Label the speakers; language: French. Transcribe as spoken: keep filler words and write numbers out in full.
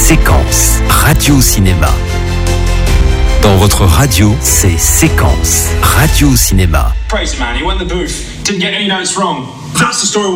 Speaker 1: Séquence Radio-Cinéma. Dans votre radio, c'est Séquence Radio-Cinéma.
Speaker 2: Praise man, he won the booth. Didn't get any notes wrong. That's the story.